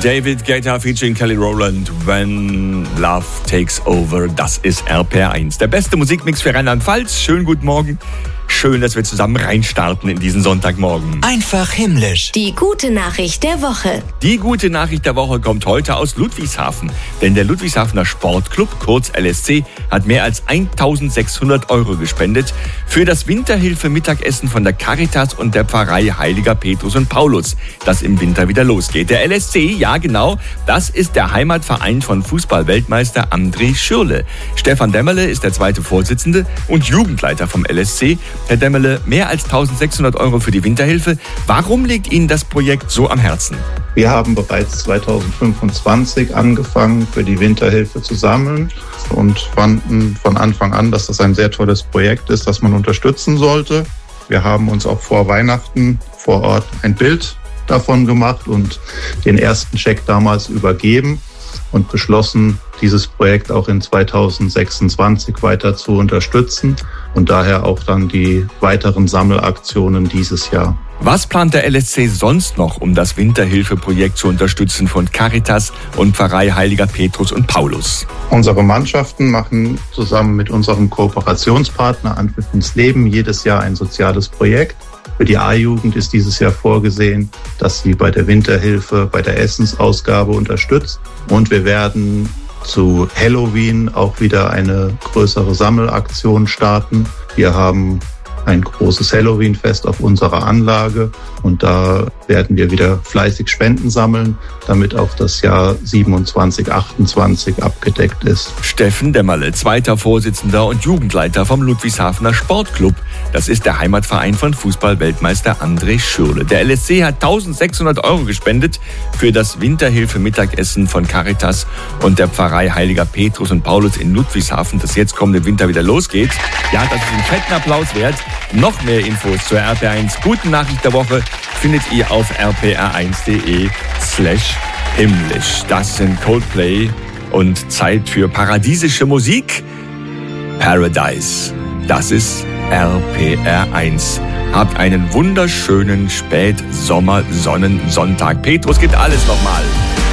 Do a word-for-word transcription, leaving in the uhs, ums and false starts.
David Guetta featuring Kelly Rowland, When Love Takes Over. Das ist R P R eins. Der beste Musikmix für Rheinland-Pfalz. Schönen guten Morgen. Schön, dass wir zusammen reinstarten in diesen Sonntagmorgen. Einfach himmlisch. Die gute Nachricht der Woche. Die gute Nachricht der Woche kommt heute aus Ludwigshafen. Denn der Ludwigshafener Sportclub, kurz L S C, hat mehr als eintausendsechshundert Euro gespendet für das Winterhilfe-Mittagessen von der Caritas und der Pfarrei Heiliger Petrus und Paulus, das im Winter wieder losgeht. Der L S C, ja genau, das ist der Heimatverein von Fußball-Weltmeister André Schürrle. Stefan Dämmerle ist der zweite Vorsitzende und Jugendleiter vom L S C. Herr Dämmerle, mehr als eintausendsechshundert Euro für die Winterhilfe. Warum liegt Ihnen das Projekt so am Herzen? Wir haben bereits zweitausendfünfundzwanzig angefangen, für die Winterhilfe zu sammeln und fanden von Anfang an, dass das ein sehr tolles Projekt ist, das man unterstützen sollte. Wir haben uns auch vor Weihnachten vor Ort ein Bild davon gemacht und den ersten Scheck damals übergeben und beschlossen, dieses Projekt auch in zweitausendsechsundzwanzig weiter zu unterstützen und daher auch dann die weiteren Sammelaktionen dieses Jahr. Was plant der L S C sonst noch, um das Winterhilfeprojekt zu unterstützen von Caritas und Pfarrei Heiliger Petrus und Paulus? Unsere Mannschaften machen zusammen mit unserem Kooperationspartner Anpfiff ins Leben jedes Jahr ein soziales Projekt. Für die A-Jugend ist dieses Jahr vorgesehen, dass sie bei der Winterhilfe, bei der Essensausgabe unterstützt. Und wir werden zu Halloween auch wieder eine größere Sammelaktion starten. Wir haben ein großes Halloween-Fest auf unserer Anlage und da werden wir wieder fleißig Spenden sammeln, damit auch das Jahr siebenundzwanzig achtundzwanzig abgedeckt ist. Steffen Dämmerle, zweiter Vorsitzender und Jugendleiter vom Ludwigshafener Sportclub. Das ist der Heimatverein von Fußball-Weltmeister André Schürrle. Der L S C hat eintausendsechshundert Euro gespendet für das Winterhilfe-Mittagessen von Caritas und der Pfarrei Heiliger Petrus und Paulus in Ludwigshafen, das jetzt kommende Winter wieder losgeht. Ja, das ist einen fetten Applaus wert. Noch mehr Infos zur R P R eins Guten Nachricht der Woche findet ihr auf r p r eins punkt d e slash himmlisch. Das sind Coldplay und Zeit für paradiesische Musik. Paradise. Das ist R P R eins. Habt einen wunderschönen Spätsommer-Sonnensonntag. Petrus geht alles nochmal.